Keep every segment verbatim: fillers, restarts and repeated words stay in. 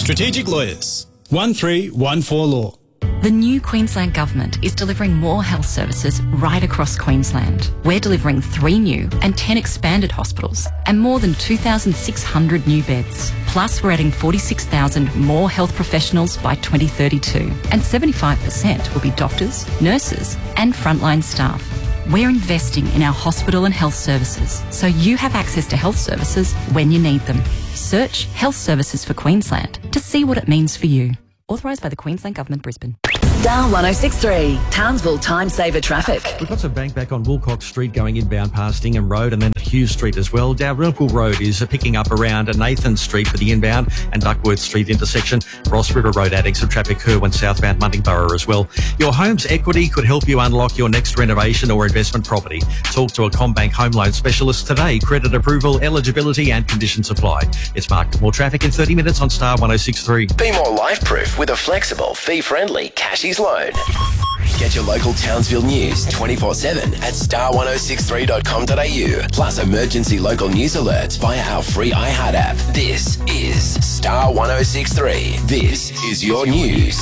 Strategic Lawyers. one three one four Law. The new Queensland Government is delivering more health services right across Queensland. We're delivering three new and ten expanded hospitals and more than two thousand six hundred new beds. Plus, we're adding forty-six thousand more health professionals by twenty thirty-two, and seventy-five percent will be doctors, nurses and frontline staff. We're investing in our hospital and health services so you have access to health services when you need them. Search Health Services for Queensland to see what it means for you. Authorised by the Queensland Government, Brisbane. Star one oh six three, Townsville Time Saver Traffic. We've got some bank back on Wilcox Street going inbound past Ingham Road and then Hughes Street as well. Dalrymple Road is picking up around Nathan Street for the inbound and Duckworth Street intersection. Ross River Road adding some traffic Kerwin southbound Muntingborough as well. Your home's equity could help you unlock your next renovation or investment property. Talk to a CommBank home loan specialist today. Credit approval, eligibility and conditions apply. It's marked more traffic in thirty minutes on Star one oh six three. Be more life-proof with a flexible, fee-friendly Cashies loan. Get your local Townsville news twenty-four seven at star one oh six three dot com dot a u. Plus emergency local news alerts via our free iHeart app. This is Star one oh six three. This is your news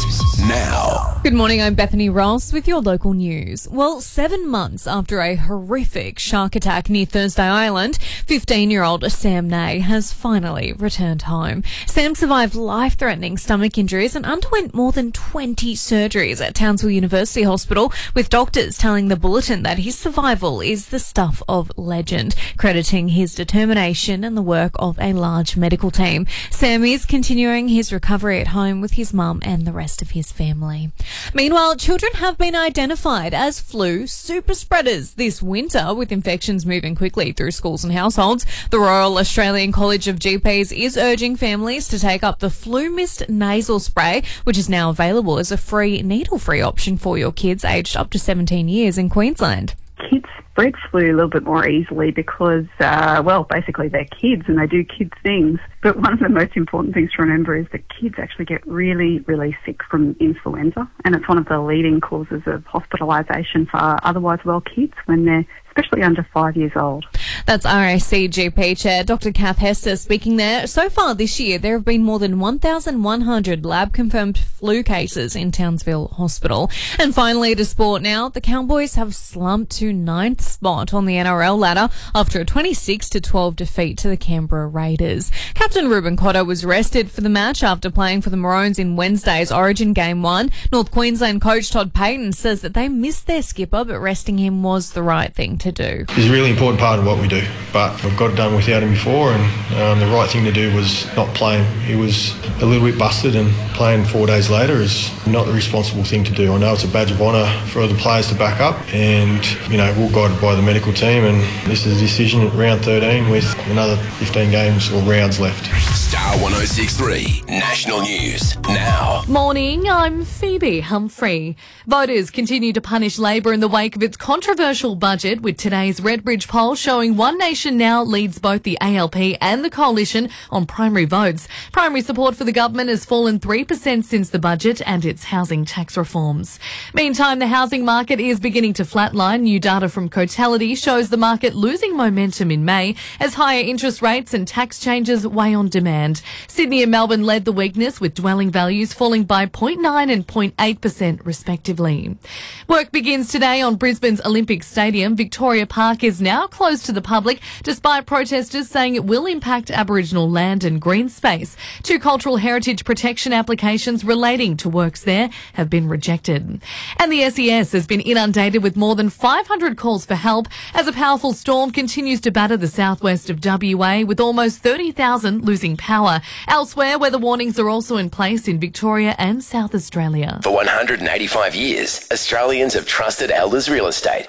now. Good morning, I'm Bethany Ross with your local news. Well, seven months after a horrific shark attack near Thursday Island, fifteen-year-old Sam Nay has finally returned home. Sam survived life-threatening stomach injuries and underwent more than twenty surgeries at Townsville University Hospital, with doctors telling the Bulletin that his survival is the stuff of legend, crediting his determination and the work of a large medical team. Sam is continuing his recovery at home with his mum and the rest of his family. Meanwhile, children have been identified as flu super spreaders this winter, with infections moving quickly through schools and households. The Royal Australian College of G Ps is urging families to take up the Flu Mist nasal spray, which is now available as a free, needle-free option for your kids aged up to seventeen years in Queensland. Kids spread flu a little bit more easily because, uh, well, basically they're kids and they do kids things. But one of the most important things to remember is that kids actually get really, really sick from influenza, and it's one of the leading causes of hospitalisation for otherwise well kids when they're especially under five years old. That's R A C G P Chair Doctor Kath Hester speaking there. So far this year, there have been more than one thousand one hundred lab-confirmed flu cases in Townsville Hospital. And finally, to sport now, the Cowboys have slumped to ninth spot on the N R L ladder after a twenty-six to twelve defeat to the Canberra Raiders. Captain Ruben Cotter was rested for the match after playing for the Maroons in Wednesday's Origin Game one. North Queensland coach Todd Payton says that they missed their skipper, but resting him was the right thing to do. He's a really important part of what we do, but we've got it done without him before, and um, the right thing to do was not play him. He was a little bit busted, and playing four days later is not the responsible thing to do. I know it's a badge of honour for the players to back up, and you know, we're guided by the medical team, and this is a decision at round thirteen with another fifteen games or rounds left. Star one oh six three National News now. Morning, I'm Phoebe Humphrey. Voters continue to punish Labor in the wake of its controversial budget, with today's Redbridge poll showing One Nation now leads both the A L P and the Coalition on primary votes. Primary support for the government has fallen three percent since the budget and its housing tax reforms. Meantime, the housing market is beginning to flatline. New data from Cotality shows the market losing momentum in May as higher interest rates and tax changes weigh on demand. Sydney and Melbourne led the weakness, with dwelling values falling by zero point nine and zero point eight percent respectively. Work begins today on Brisbane's Olympic Stadium. Victoria Park is now closed to the public, despite protesters saying it will impact Aboriginal land and green space. Two cultural heritage protection applications relating to works there have been rejected. And the S E S has been inundated with more than five hundred calls for help as a powerful storm continues to batter the southwest of W A, with almost thirty thousand losing power. Elsewhere, weather warnings are also in place in Victoria and South Australia. For one hundred eighty-five years, Australians have trusted Elders Real Estate.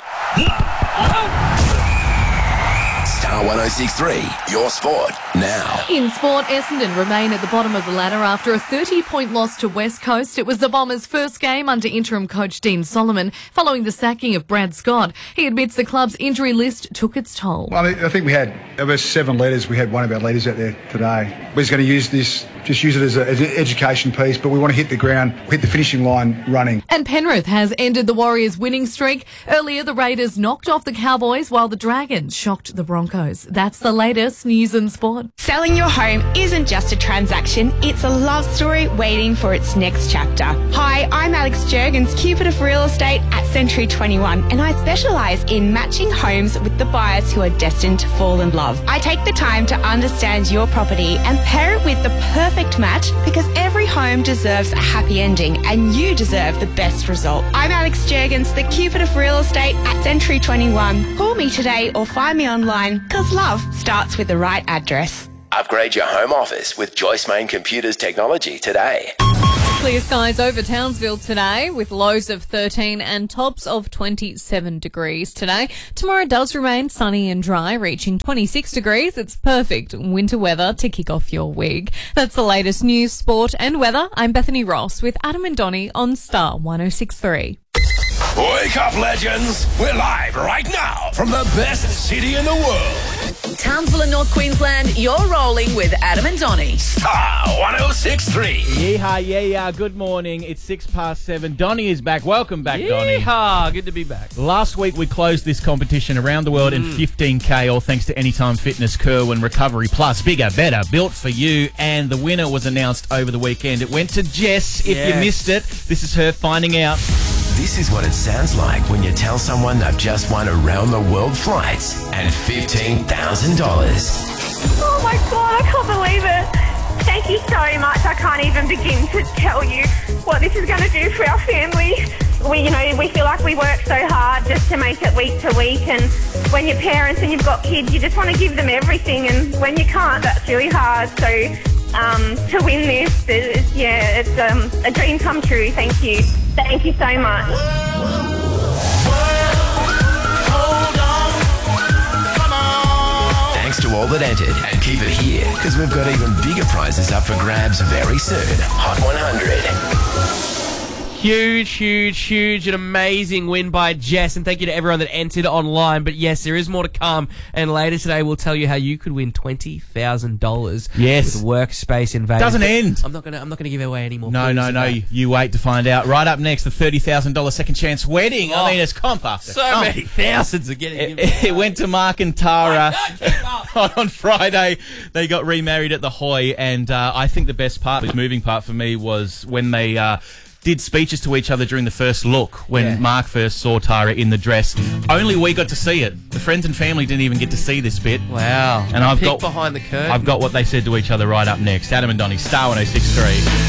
Star one oh six three, your sport now. In sport, Essendon remain at the bottom of the ladder after a thirty-point loss to West Coast. It was the Bombers' first game under interim coach Dean Solomon following the sacking of Brad Scott. He admits the club's injury list took its toll. Well, I, mean, I think we had, of our seven leaders, we had one of our leaders out there today. We're just going to use this just use it as, a, as an education piece, but we want to hit the ground, hit the finishing line running. And Penrith has ended the Warriors' winning streak. Earlier, the Raiders knocked off the Cowboys while the Dragons shocked the Broncos. That's the latest news and sport. Selling your home isn't just a transaction, it's a love story waiting for its next chapter. Hi, I'm Alex Jurgens, Cupid of Real Estate at Century twenty-one, and I specialise in matching homes with the buyers who are destined to fall in love. I take the time to understand your property and pair it with the perfect match because every home deserves a happy ending and you deserve the best result. I'm Alex Jurgens, the Cupid of Real Estate at Century twenty-one. Call me today or find me online because love starts with the right address. Upgrade your home office with Joyce Main Computers technology today. Clear skies over Townsville today with lows of thirteen and tops of twenty-seven degrees today. Tomorrow does remain sunny and dry, reaching twenty-six degrees. It's perfect winter weather to kick off your week. That's the latest news, sport and weather. I'm Bethany Ross with Adam and Donnie on Star one oh six point three. Wake up, legends. We're live right now from the best city in the world. Townsville and North Queensland, you're rolling with Adam and Donnie. Star one oh six point three. Yeehaw, yeah, yeah. Good morning. It's six past seven. Donnie is back. Welcome back, Donnie. Yeehaw, good to be back. Last week we closed this competition around the world mm. in fifteen K, all thanks to Anytime Fitness, Kerwin Recovery Plus. Bigger, better, built for you. And the winner was announced over the weekend. It went to Jess. If yes. you missed it, this is her finding out. This is what it sounds like when you tell someone they've just won around the world flights and fifteen thousand dollars. Oh my God, I can't believe it. Thank you so much. I can't even begin to tell you what this is going to do for our family. We, you know, we feel like we work so hard just to make it week to week, and when you're parents and you've got kids, you just want to give them everything, and when you can't, that's really hard. So um, to win this, is, yeah, it's um, a dream come true. Thank you. Thank you so much. Thanks to all that entered, and keep it here because we've got even bigger prizes up for grabs very soon. Hot one hundred. Huge, huge, huge, an amazing win by Jess, and thank you to everyone that entered online. But yes, there is more to come, and later today we'll tell you how you could win twenty thousand dollars. Yes, with Workspace Invaders. Doesn't end. I'm not gonna. I'm not gonna give away any more. No, no, no. You, you wait to find out. Right up next, the thirty thousand dollar second chance wedding. Oh, I mean, it's comp after so comp. many thousands are getting. It, it went to Mark and Tara oh on Friday. They got remarried at the Hoy, and uh, I think the best part, the moving part for me, was when they. Uh, did speeches to each other during the first look when yeah. Mark first saw Tara in the dress. Only we got to see it. The friends and family didn't even get to see this bit. Wow. And I've Peek got behind the curtain. I've got what they said to each other right up next. Adam and Donnie, Star one oh six point three.